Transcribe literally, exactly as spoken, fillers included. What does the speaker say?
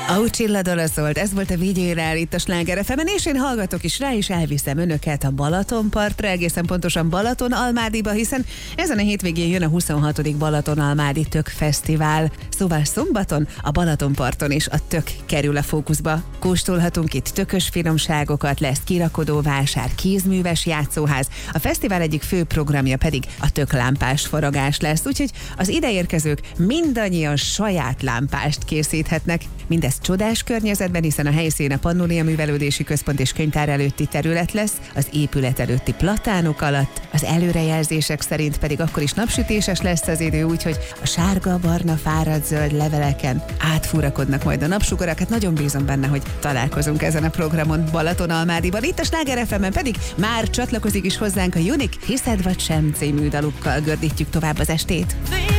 Aucsilla dala szólt, ez volt a vigyérel itt a Sláger ef emen, és én hallgatok is rá, és elviszem önöket a Balatonpartra, egészen pontosan Balatonalmádiba, hiszen ezen a hétvégén jön a huszonhatodik Balatonalmádi Tök Fesztivál. Szóval szombaton a Balatonparton is a tök kerül a fókuszba. Kóstolhatunk itt tökös finomságokat, lesz kirakodóvásár, kézműves játszóház. A fesztivál egyik fő programja pedig a töklámpás faragás lesz, úgyhogy az ideérkezők mindannyian saját lámpást készíthetnek. Mindez csodás környezetben, hiszen a helyszín a Pannonia Művelődési Központ és Könyvtár előtti terület lesz, az épület előtti platánok alatt, az előrejelzések szerint pedig akkor is napsütéses lesz az idő, úgyhogy a sárga, barna, fáradt zöld leveleken átfúrakodnak majd a napsugarak. Hát nagyon bízom benne, hogy találkozunk ezen a programon Balatonalmádiban. Itt a Sláger ef emen pedig már csatlakozik is hozzánk a Unique Hiszed vagy sem című dalukkal gördítjük tovább az estét.